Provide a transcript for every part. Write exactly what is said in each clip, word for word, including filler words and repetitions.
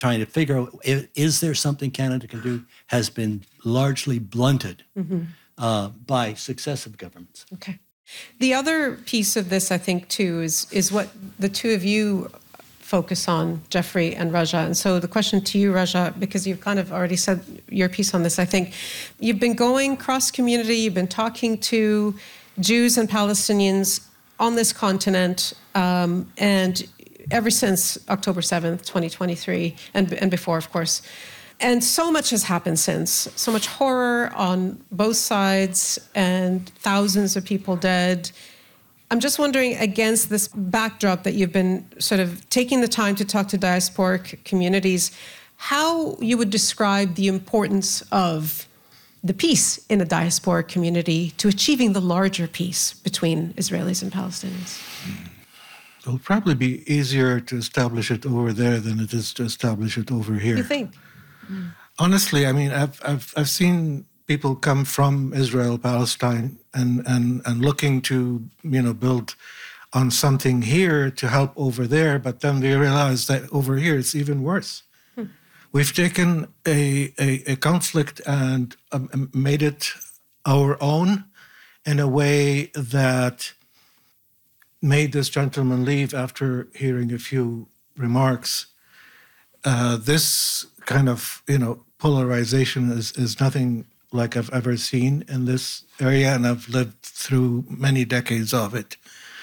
trying to figure out, is there something Canada can do, has been largely blunted mm-hmm. uh, by successive governments. Okay. The other piece of this, I think, too, is is what the two of you focus on, Jeffrey and Raja. And so the question to you, Raja, because you've kind of already said your piece on this, I think you've been going cross-community, you've been talking to Jews and Palestinians on this continent, um, and ever since October seventh, twenty twenty-three, and, and before, of course. And so much has happened since. So much horror on both sides and thousands of people dead. I'm just wondering, against this backdrop that you've been sort of taking the time to talk to diasporic communities, how you would describe the importance of the peace in a diasporic community to achieving the larger peace between Israelis and Palestinians? It'll probably be easier to establish it over there than it is to establish it over here. You think? Mm. Honestly, I mean, I've I've I've seen people come from Israel, Palestine, and and and looking to you know build on something here to help over there, but then they realize that over here it's even worse. Hmm. We've taken a, a a conflict and um, made it our own in a way that made this gentleman leave after hearing a few remarks. Uh, this kind of, you know, polarization is, is nothing like I've ever seen in this area, and I've lived through many decades of it.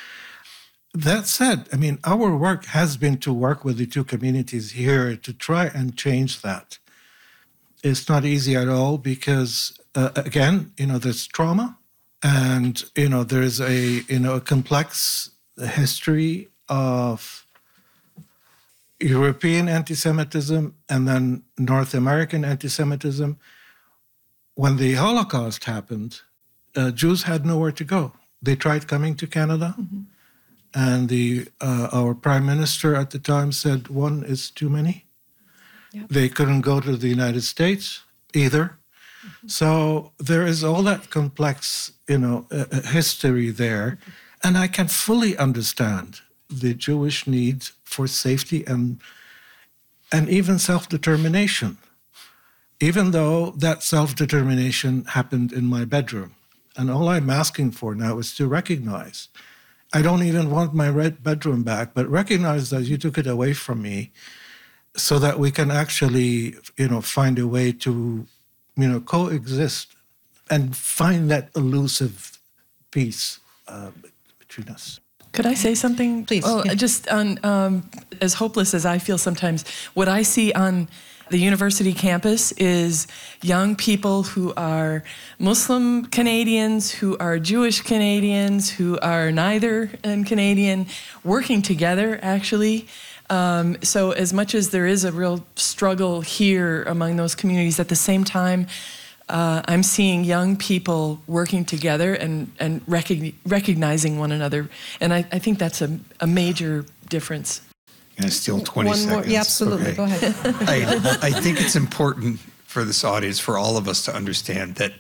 That said, I mean, our work has been to work with the two communities here to try and change that. It's not easy at all because, uh, again, you know, there's trauma. And, you know, there's a, you know, a complex history of European anti-Semitism and then North American anti-Semitism. When the Holocaust happened, uh, Jews had nowhere to go. They tried coming to Canada, mm-hmm. and the uh, our prime minister at the time said one is too many. Yep. They couldn't go to the United States either. So there is all that complex, you know, uh, history there. And I can fully understand the Jewish need for safety and and even self-determination, even though that self-determination happened in my bedroom. And all I'm asking for now is to recognize, I don't even want my red bedroom back, but recognize that you took it away from me so that we can actually, you know, find a way to you know, coexist and find that elusive peace uh, between us. Could I say something? Please. Oh, yeah. Just on, um, as hopeless as I feel sometimes, what I see on the university campus is young people who are Muslim Canadians, who are Jewish Canadians, who are neither and Canadian, working together, actually. Um, so as much as there is a real struggle here among those communities, at the same time, uh, I'm seeing young people working together and, and recogni- recognizing one another. And I, I think that's a, a major difference. Can I steal twenty one seconds? More, yeah, absolutely. Okay. Go ahead. I, I think it's important for this audience, for all of us to understand that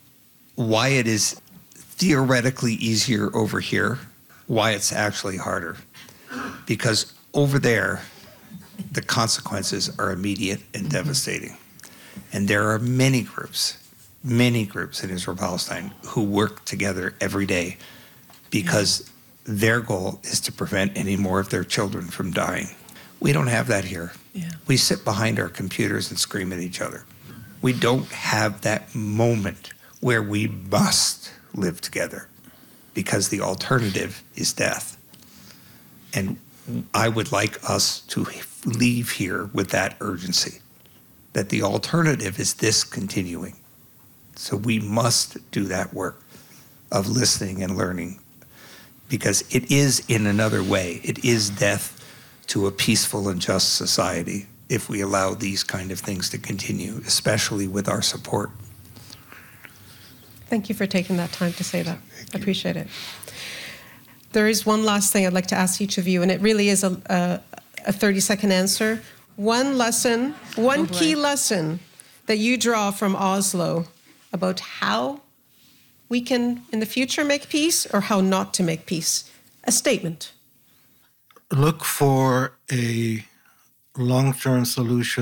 why it is theoretically easier over here, why it's actually harder. Because over there, the consequences are immediate and devastating. And there are many groups, many groups in Israel-Palestine who work together every day because their goal is to prevent any more of their children from dying. We don't have that here. Yeah. We sit behind our computers and scream at each other. We don't have that moment where we must live together because the alternative is death. And I would like us to leave here with that urgency, that the alternative is this continuing. So we must do that work of listening and learning, because it is in another way. It is death to a peaceful and just society if we allow these kind of things to continue, especially with our support. Thank you for taking that time to say that. I appreciate it. There is one last thing I'd like to ask each of you, and it really is a, a, a thirty-second answer. One lesson, one oh key lesson that you draw from Oslo about how we can, in the future, make peace or how not to make peace. A statement. Look for a long-term solution